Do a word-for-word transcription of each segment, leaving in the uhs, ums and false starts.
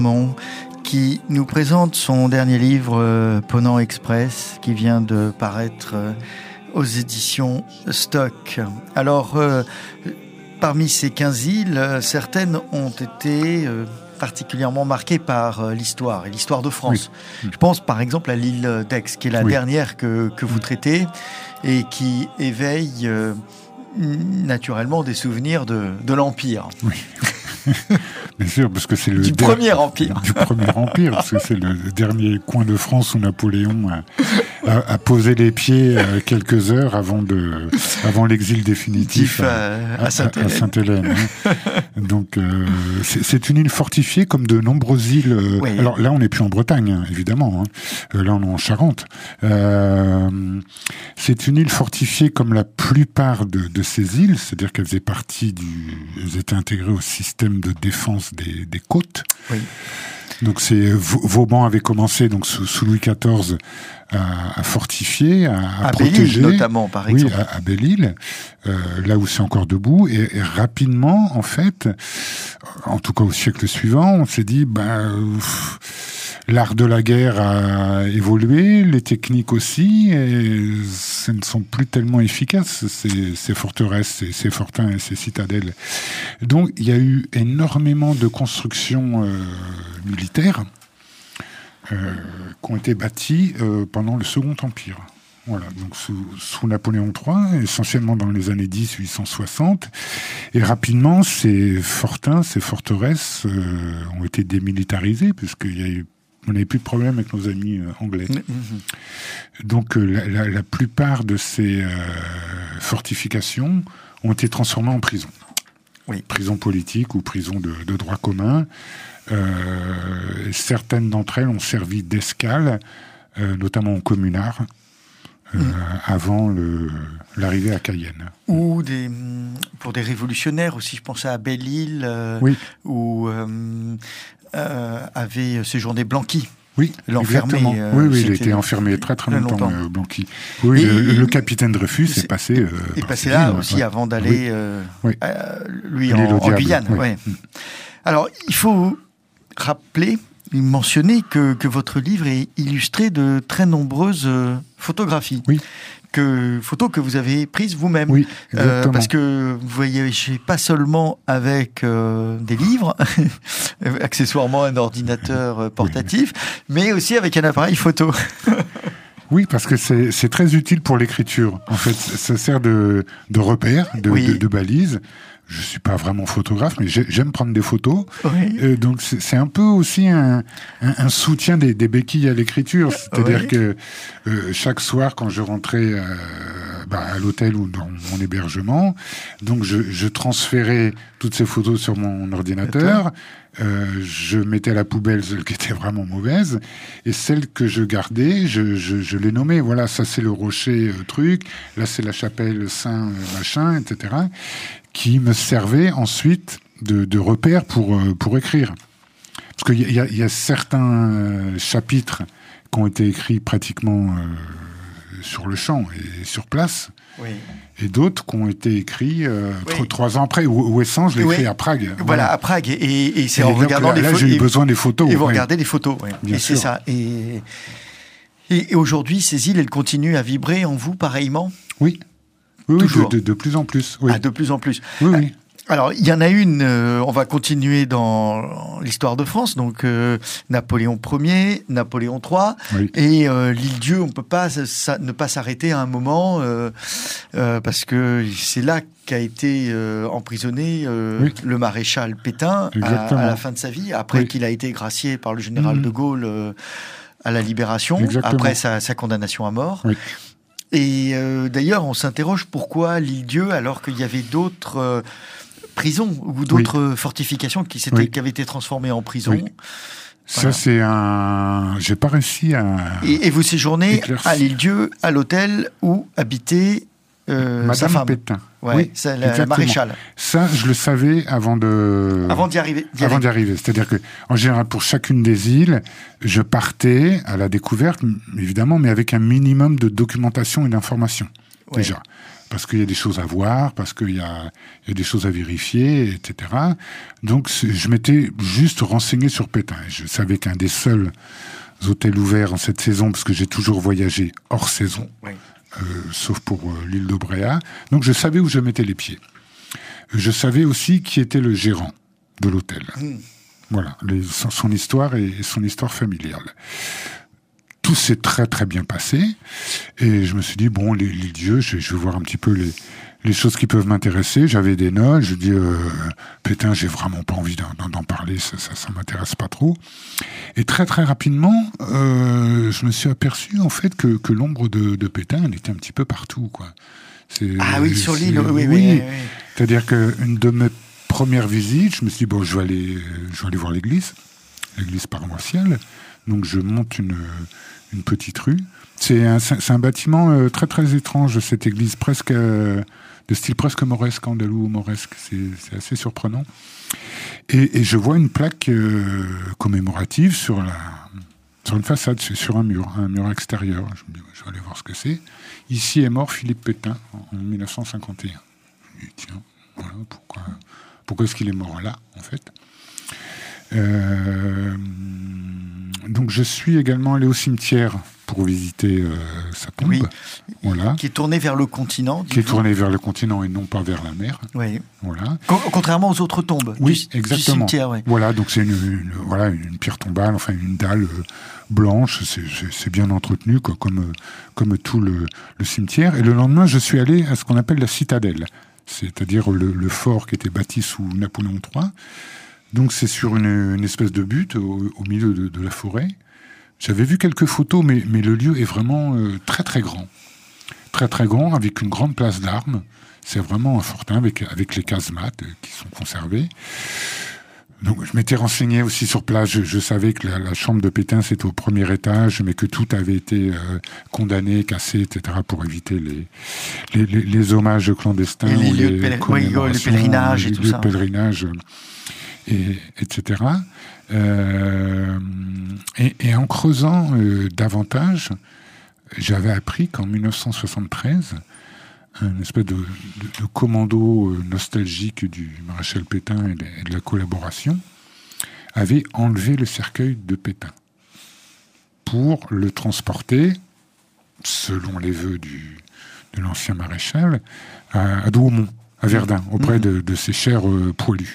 qui nous présente son dernier livre, euh, Ponant Express, qui vient de paraître euh, aux éditions Stock. Alors, euh, parmi ces quinze îles, euh, certaines ont été euh, particulièrement marquées par euh, l'histoire, et l'histoire de France. Oui. Je pense par exemple à l'île d'Aix, qui est la oui. dernière que, que vous traitez, et qui éveille euh, naturellement des souvenirs de, de l'Empire. Oui. Bien sûr, parce que c'est le du der... premier empire. Du premier empire, parce que c'est le dernier coin de France où Napoléon a, a, a posé les pieds quelques heures avant de, avant l'exil définitif à, à, à Sainte-Hélène. À Sainte-Hélène hein. Donc, euh, c'est, c'est une île fortifiée comme de nombreuses îles. Oui. Alors là, on n'est plus en Bretagne, hein, évidemment. Hein. Là, on est en Charente. Euh, c'est une île fortifiée comme la plupart de, de ces îles, c'est-à-dire qu'elles faisaient partie du, elles étaient intégrées au système de défense des, des côtes. Oui. Donc c'est Vauban avait commencé donc sous, sous Louis quatorze à, à fortifier, à, à, à protéger, Belle-Île notamment par exemple. Oui, à, à Belle-Île, euh, là où c'est encore debout. Et, et rapidement, en fait, en tout cas au siècle suivant, on s'est dit, ben. Pff, l'art de la guerre a évolué, les techniques aussi, et ce ne sont plus tellement efficaces, ces, ces forteresses, ces, ces fortins et ces citadelles. Donc, il y a eu énormément de constructions euh, militaires euh, qui ont été bâties euh, pendant le Second Empire. Voilà, donc sous, sous Napoléon trois, essentiellement dans les années dix huit cent soixante. Et rapidement, ces fortins, ces forteresses euh, ont été démilitarisées, puisqu'il y a eu on n'avait plus de problème avec nos amis euh, anglais. Mmh. Donc euh, la, la, la plupart de ces euh, fortifications ont été transformées en prison. Oui. Prison politique ou prison de, de droit commun. Euh, certaines d'entre elles ont servi d'escale, euh, notamment aux communards, euh, mmh. avant le, l'arrivée à Cayenne. Ou des, pour des révolutionnaires aussi, je pensais à Belle-Île, euh, oui. où... Euh, Euh, avait séjourné Blanqui. Oui, l'enfermé. Euh, oui, oui, il a été enfermé très très longtemps, longtemps. Euh, Blanqui. Oui, le, le capitaine Dreyfus est, est passé. Euh, est passé là ville, aussi ouais. avant d'aller, oui. euh, oui. euh, lui, en, en Guyane. Oui. Ouais. Mmh. Alors, il faut rappeler, mentionner que, que votre livre est illustré de très nombreuses euh, photographies. Oui. Que, photos que vous avez prises vous-même. Oui, euh, parce que vous voyagez pas seulement avec euh, des livres, accessoirement un ordinateur portatif, oui. mais aussi avec un appareil photo. Oui, parce que c'est, c'est très utile pour l'écriture. En fait, ça sert de, de repère, de, oui. de, de balise. Je suis pas vraiment photographe, mais j'aime prendre des photos. Oui. Euh, donc c'est, c'est un peu aussi un, un, un soutien des, des béquilles à l'écriture. C'est-à-dire oui. que euh, chaque soir, quand je rentrais euh, bah, à l'hôtel ou dans mon hébergement, donc je, je transférais toutes ces photos sur mon ordinateur. Euh, je mettais à la poubelle celles qui étaient vraiment mauvaises, et celles que je gardais, je, je, je les nommais. Voilà, ça c'est le rocher euh, truc, là c'est la chapelle Saint euh, machin, et cetera, qui me servait ensuite de, de repère pour, euh, pour écrire. Parce qu'il y a, y a certains euh, chapitres qui ont été écrits pratiquement euh, sur le champ et sur place. Oui. Et d'autres qui ont été écrits euh, oui. trois, trois ans après. Ouessant, je l'ai oui. écrit à Prague. Voilà, voilà, à Prague. Et, et c'est et en regardant là, les photos. Là, j'ai eu besoin des photos. Et vous oui. regardez les photos. Oui. Bien et sûr. C'est ça. Et, et, et aujourd'hui, ces îles, elles continuent à vibrer en vous pareillement ? Oui. Oui, Toujours. De, de, de plus en plus. Oui. Ah, de plus en plus. Oui, oui. Alors, il y en a une, euh, on va continuer dans l'histoire de France, donc euh, Napoléon Ier, Napoléon trois, oui. et euh, l'île-Dieu, on ne peut pas ça, ne pas s'arrêter à un moment, euh, euh, parce que c'est là qu'a été euh, emprisonné euh, oui. le maréchal Pétain à, à la fin de sa vie, après oui. qu'il a été gracié par le général mmh. de Gaulle euh, à la Libération, Exactement. après sa, sa condamnation à mort. Oui. Et euh, d'ailleurs, on s'interroge pourquoi l'île-Dieu, alors qu'il y avait d'autres... Euh, prisons ou d'autres oui. fortifications qui, s'étaient, oui. qui avaient été transformées en prison. Oui. Voilà. Ça, c'est un... J'ai pas réussi à... Et, et vous séjournez éclairci. À l'île-Dieu, à l'hôtel où habitait euh, Madame sa femme. Pétain. Ouais, oui, c'est la, la maréchale. Ça, je le savais avant de... Avant d'y arriver. D'y avant d'y arriver. C'est-à-dire que, en général, pour chacune des îles, je partais à la découverte, évidemment, mais avec un minimum de documentation et d'information. Ouais. Déjà. parce qu'il y a des choses à voir, parce qu'il y a, il y a des choses à vérifier, et cetera. Donc, je m'étais juste renseigné sur Pétain. Je savais qu'un des seuls hôtels ouverts en cette saison, parce que j'ai toujours voyagé hors saison, oui. euh, sauf pour euh, l'île de Bréa. Donc, je savais où je mettais les pieds. Je savais aussi qui était le gérant de l'hôtel. Mmh. Voilà, les, son, son histoire et son histoire familiale. Tout s'est très très bien passé, et je me suis dit, bon, les, les dieux, je, je vais voir un petit peu les, les choses qui peuvent m'intéresser. J'avais des notes, je dis, euh, Pétain, j'ai vraiment pas envie d'en, d'en parler, ça, ça, ça m'intéresse pas trop. Et très très rapidement, euh, je me suis aperçu en fait que, que l'ombre de, de Pétain, elle était un petit peu partout, quoi. C'est, ah oui, sur l'île, oui, oui, oui. oui, oui. C'est-à-dire qu'une de mes premières visites, je me suis dit, bon, je vais aller, je vais aller voir l'église, l'église paroissiale. Donc je monte une, une petite rue. C'est un, c'est un bâtiment euh, très très étrange, cette église, presque euh, de style presque mauresque, andalou mauresque. C'est, c'est assez surprenant. Et, et je vois une plaque euh, commémorative sur la, sur une façade, sur un mur, un mur extérieur. Je me dis, je vais aller voir ce que c'est. Ici est mort Philippe Pétain en dix-neuf cent cinquante et un. Je me dis, tiens, voilà, pourquoi, pourquoi est-ce qu'il est mort là, en fait? Euh, donc je suis également allé au cimetière pour visiter euh, sa tombe, oui. Voilà. Qui est tourné vers le continent. Qui est tourné vers le continent et non pas vers la mer. Oui. Voilà. Contrairement aux autres tombes. Oui, du, exactement. Du cimetière, oui. Voilà, donc c'est une, une voilà une pierre tombale, enfin une dalle euh, blanche. C'est, c'est, c'est bien entretenu, quoi, comme euh, comme tout le, le cimetière. Et le lendemain, je suis allé à ce qu'on appelle la citadelle, c'est-à-dire le, le fort qui était bâti sous Napoléon trois. Donc c'est sur une, une espèce de butte au, au milieu de, de la forêt. J'avais vu quelques photos, mais, mais le lieu est vraiment euh, très très grand. Très très grand, avec une grande place d'armes. C'est vraiment un fortin avec, avec les casemates qui sont conservées. Donc je m'étais renseigné aussi sur place. Je, je savais que la, la chambre de Pétain c'était au premier étage, mais que tout avait été euh, condamné, cassé, et cetera pour éviter les, les, les, les hommages clandestins. Et les ou lieux les, de péler... oui, les pèlerinages et tout ça. Les pèlerinages. Et, etc. Euh, et, et en creusant euh, davantage, j'avais appris qu'en dix-neuf cent soixante-treize, un espèce de, de, de commando nostalgique du maréchal Pétain et de, et de la collaboration avait enlevé le cercueil de Pétain pour le transporter, selon les vœux du, de l'ancien maréchal, à, à Douaumont, à Verdun, auprès mmh. de, de ses chers euh, poilus.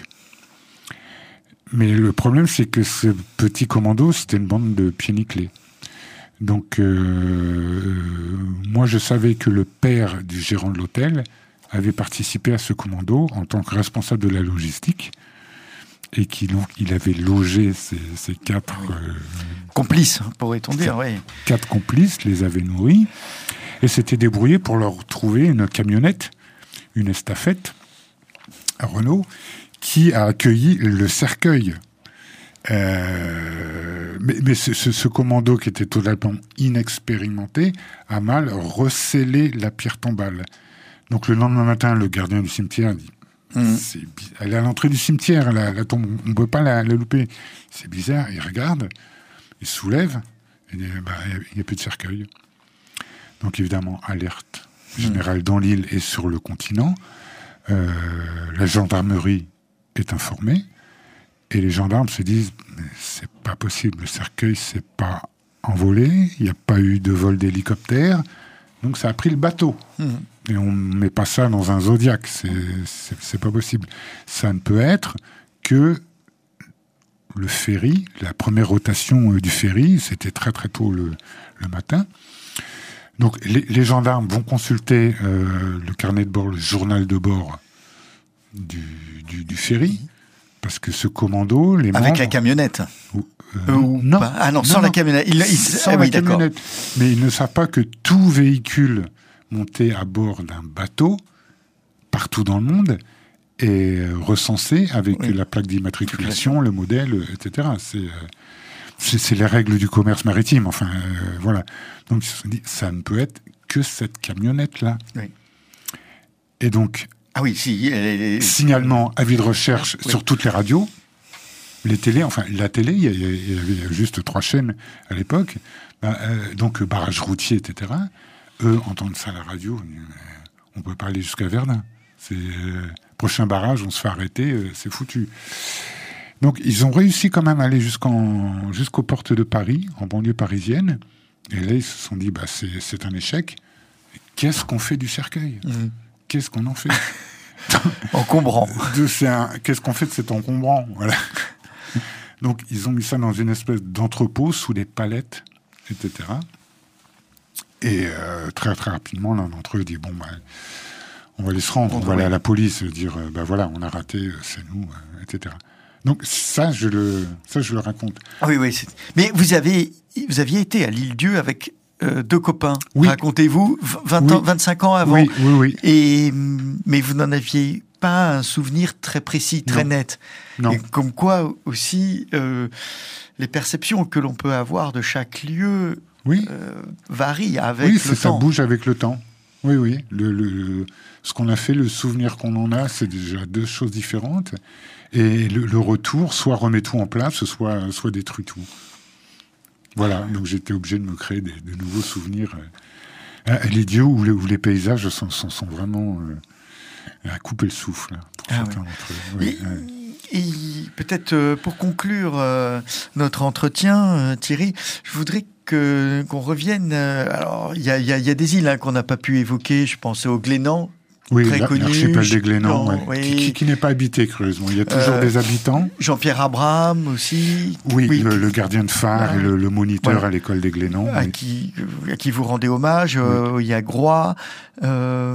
Mais le problème, c'est que ce petit commando, c'était une bande de pieds nickelés. Donc, euh, moi, je savais que le père du gérant de l'hôtel avait participé à ce commando en tant que responsable de la logistique et qu'il il avait logé ces, ces quatre... Euh, complices, pourrait-on dire, oui. Quatre complices, les avait nourris et s'était débrouillé pour leur trouver une camionnette, une estafette à Renault, qui a accueilli le cercueil. Euh, mais mais ce, ce, ce commando qui était totalement inexpérimenté a mal recellé la pierre tombale. Donc le lendemain matin, le gardien du cimetière dit mmh. c'est, elle est à l'entrée du cimetière, la, la tombe, on ne peut pas la, la louper. C'est bizarre, il regarde, il soulève, il dit bah, il n'y a plus de cercueil. Donc évidemment, alerte générale mmh. dans l'île et sur le continent. Euh, la gendarmerie est informé et les gendarmes se disent mais c'est pas possible, le cercueil s'est pas envolé, il n'y a pas eu de vol d'hélicoptère, donc ça a pris le bateau mmh. et on met pas ça dans un Zodiac, c'est, c'est, c'est pas possible. Ça ne peut être que le ferry, la première rotation du ferry, c'était très très tôt le, le matin. Donc les, les gendarmes vont consulter euh, le carnet de bord, le journal de bord du, du, du ferry, parce que ce commando, les membres... Avec la camionnette ou, euh, ou non, pas. Ah non, sans non, la camionnette. Il, il, sans ah, la oui, camionnette. D'accord. Mais ils ne savent pas que tout véhicule monté à bord d'un bateau, partout dans le monde, est recensé avec oui. la plaque d'immatriculation, le modèle, et cetera. C'est... Euh, C'est, c'est les règles du commerce maritime, enfin, euh, voilà. Donc, ils se sont dit, ça ne peut être que cette camionnette-là. Oui. Et donc, ah oui, si, elle est... signalement, avis de recherche oui. sur toutes les radios, les télés, enfin, la télé, il y, il y avait juste trois chaînes à l'époque, bah, euh, donc barrage routier, et cetera. Eux entendent ça à la radio, on peut pas aller jusqu'à Verdun. C'est euh, prochain barrage, on se fait arrêter, euh, c'est foutu. Donc ils ont réussi quand même à aller jusqu'en, jusqu'aux portes de Paris, en banlieue parisienne. Et là, ils se sont dit, bah, c'est, c'est un échec. Qu'est-ce qu'on fait du cercueil ? mmh. Qu'est-ce qu'on en fait ? Encombrant. De, c'est un, qu'est-ce qu'on fait de cet encombrant ? Voilà. Donc, ils ont mis ça dans une espèce d'entrepôt sous des palettes, et cetera. Et euh, très, très rapidement, l'un d'entre eux dit, bon, bah, on va aller se rendre, on va aller à la police, dire, ben bah, voilà, on a raté, c'est nous, euh, et cetera. Donc ça, je le, ça, je le raconte. Ah oui, oui. C'est... Mais vous avez, vous aviez été à l'Île-Dieu avec euh, deux copains. Oui. Racontez-vous, vingt oui. ans, vingt-cinq ans avant. Oui, oui, oui. Et mais vous n'en aviez pas un souvenir très précis, très non. net. Non. Et comme quoi aussi, euh, les perceptions que l'on peut avoir de chaque lieu oui. euh, varient avec oui, le c'est, temps. Ça bouge avec le temps. Oui, oui. Le, le, le, ce qu'on a fait, le souvenir qu'on en a, c'est déjà deux choses différentes. Et le, le retour, soit remet tout en place, soit, soit détruit tout. Voilà, donc j'étais obligé de me créer des, de nouveaux souvenirs. Euh, les dieux où, les, où les paysages sont, sont, sont vraiment euh, à couper le souffle, hein, pour ah certains oui. d'entre eux. Oui, et, ouais. et peut-être euh, pour conclure euh, notre entretien, euh, Thierry, je voudrais que, qu'on revienne... Euh, alors, il y a, y, a, y a des îles hein, qu'on n'a pas pu évoquer, je pensais au Glénan. Oui, très la, connu, l'archipel des Glénans, ouais, oui. qui, qui, qui n'est pas habité, curieusement. Il y a toujours euh, des habitants. Jean-Pierre Abraham aussi. Oui, oui le, le gardien de phare ah, et le, le moniteur voilà. à l'école des Glénans. À, oui. qui, à qui vous rendez hommage. Oui. Euh, il y a Groix, euh,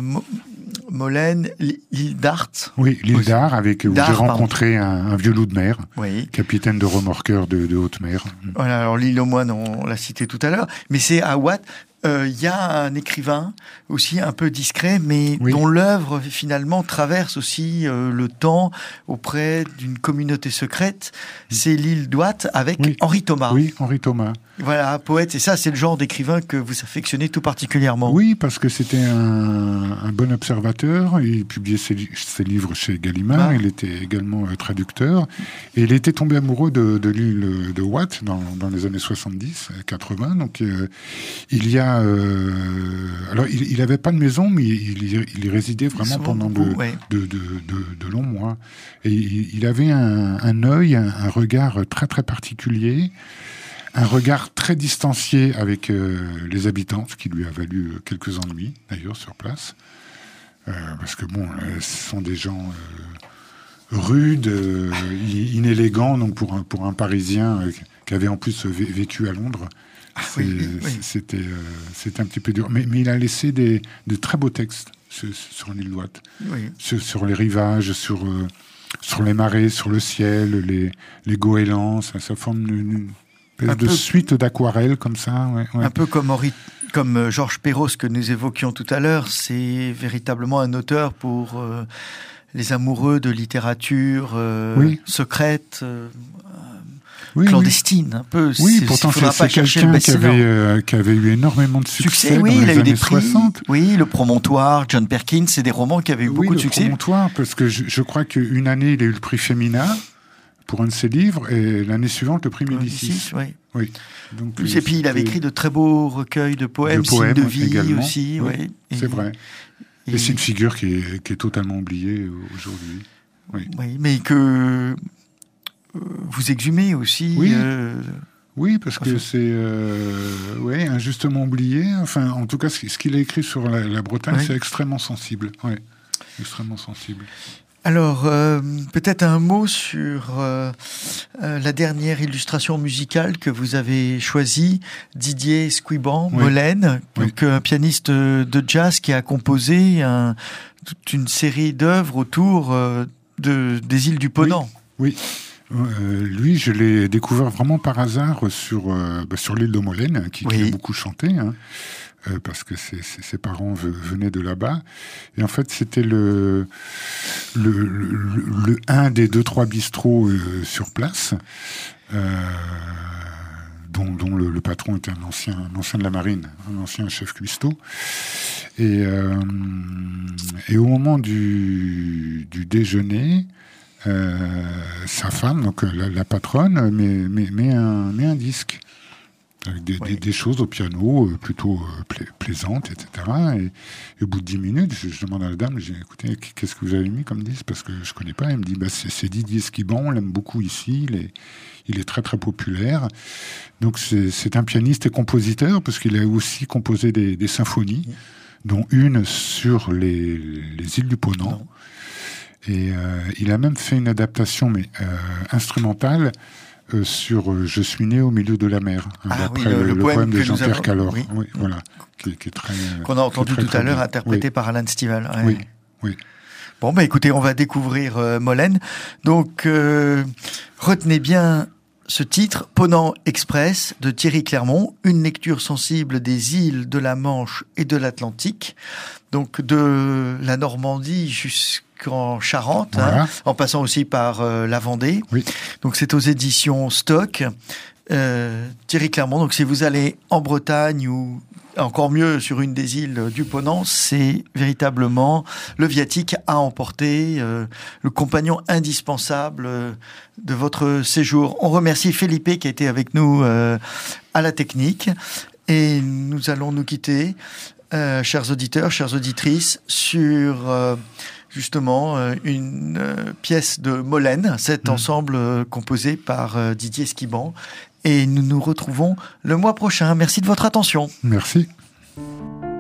Molène, l'île d'Art. Oui, l'île d'Art, avec, où j'ai rencontré un, un vieux loup de mer, oui. capitaine de remorqueur de, de haute mer. Voilà, alors l'île aux Moines, on l'a cité tout à l'heure. Mais c'est à Watt. Il euh, y a un écrivain aussi un peu discret, mais oui. dont l'œuvre finalement traverse aussi euh, le temps auprès d'une communauté secrète. C'est l'île d'Ouate avec oui. Henri Thomas. Oui, Henri Thomas. Voilà, poète. Et ça, c'est le genre d'écrivain que vous affectionnez tout particulièrement. Oui, parce que c'était un, un bon observateur. Il publiait ses, ses livres chez Gallimard. Ah. Il était également euh, traducteur. Et il était tombé amoureux de, de l'île de Watt dans, dans les années soixante-dix, quatre-vingts. Donc, euh, il y a Euh, alors, il n'avait pas de maison, mais il, il, il y résidait vraiment pendant de, ouais. de, de, de, de longs mois. Et il, il avait un, un œil, un, un regard très très particulier, un regard très distancié avec euh, les habitants, ce qui lui a valu quelques ennuis, d'ailleurs, sur place. Euh, parce que, bon, euh, ce sont des gens euh, rudes, euh, inélégants, donc pour un, pour un Parisien euh, qui avait en plus vécu à Londres. Ah, oui, oui, oui. C'était, euh, c'était un petit peu dur. Mais, mais il a laissé des, de très beaux textes sur, sur l'île d'Ouate. Oui. Sur, sur les rivages, sur, euh, sur les marées, sur le ciel, les, les goélands. Ça, ça forme une, une espèce de peu, suite d'aquarelles comme ça. Ouais, ouais. Un peu comme, Henri, comme Georges Perros que nous évoquions tout à l'heure. C'est véritablement un auteur pour euh, les amoureux de littérature euh, oui. secrète. Euh, Oui, clandestine, oui. un peu. Oui, c'est, pourtant, c'est, c'est quelqu'un qui avait, euh, qui avait eu énormément de succès, succès oui, dans les années soixante. Oui, Le Promontoire, John Perkins, c'est des romans qui avaient eu oui, beaucoup de succès. Le Promontoire, parce que je, je crois qu'une année, il a eu le prix Femina pour un de ses livres, et l'année suivante, le prix Médicis. Oui. oui. Donc, et euh, puis, il avait écrit de très beaux recueils de poèmes, de poèmes signes de vie également. Aussi. Oui, oui. C'est et, vrai. Et, et c'est une figure qui est, qui est totalement oubliée aujourd'hui. Oui. oui, mais que... vous exhumez aussi. Oui, euh... oui parce que c'est euh, ouais, injustement oublié. Enfin, en tout cas, ce qu'il a écrit sur la, la Bretagne, oui. c'est extrêmement sensible. Ouais, extrêmement sensible. Alors, euh, peut-être un mot sur euh, euh, la dernière illustration musicale que vous avez choisie, Didier Squiban, oui. Molène, oui. donc un pianiste de jazz qui a composé un, toute une série d'œuvres autour euh, de, des îles du Ponant. Oui. oui. Euh, lui, je l'ai découvert vraiment par hasard sur euh, bah, sur l'île de Molène, qui, oui. qui a beaucoup chanté, hein, euh, parce que ses, ses, ses parents v- venaient de là-bas. Et en fait, c'était le le, le, le, le un des deux trois bistrots euh, sur place, euh, dont, dont le, le patron était un ancien un ancien de la marine, un ancien chef cuistot. Et euh, et au moment du du déjeuner. Euh, sa femme, donc la, la patronne, met, met, met, un, met un disque. avec des, oui. des, des choses au piano euh, plutôt euh, pla- plaisantes, et cetera. Et, et au bout de dix minutes, je, je demande à la dame, j'ai écoutez, qu'est-ce que vous avez mis comme disque, parce que je connais pas. Elle me dit, bah, c'est, c'est Didier Esquiban, on l'aime beaucoup ici, il est, il est très très populaire. Donc c'est, c'est un pianiste et compositeur, parce qu'il a aussi composé des, des symphonies, oui. dont une sur les, les îles du Ponant. Non. Et euh, il a même fait une adaptation, mais euh, instrumentale, euh, sur euh, Je suis né au milieu de la mer, hein, ah, d'après oui, le, le, le, le poème, poème de Jean-Pierre Jean-Pierre Calor, oui. oui, voilà, qui, qui est très qu'on a entendu très, tout à l'heure, bien. interprété oui. par Alan Stivell. Ouais. Oui, oui. Bon, bah écoutez, on va découvrir euh, Molène. Donc, euh, retenez bien ce titre, Ponant Express, de Thierry Clermont, une lecture sensible des îles de la Manche et de l'Atlantique, donc de la Normandie jusqu'en Charente, voilà. hein, en passant aussi par euh, la Vendée. Oui. Donc c'est aux éditions Stock. Euh, Thierry Clermont, donc si vous allez en Bretagne ou encore mieux sur une des îles du Ponant, c'est véritablement le viatique à emporter, euh, le compagnon indispensable euh, de votre séjour. On remercie Felipe qui a été avec nous euh, à la technique et nous allons nous quitter, euh, chers auditeurs, chères auditrices, sur euh, justement euh, une euh, pièce de Molène, cet mmh. ensemble euh, composé par euh, Didier Esquiban. Et nous nous retrouvons le mois prochain. Merci de votre attention. Merci.